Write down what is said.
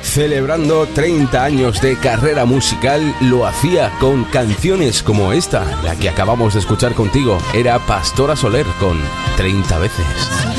Celebrando 30 años de carrera musical, lo hacía con canciones como esta, la que acabamos de escuchar contigo. Era Pastora Soler con 30 veces.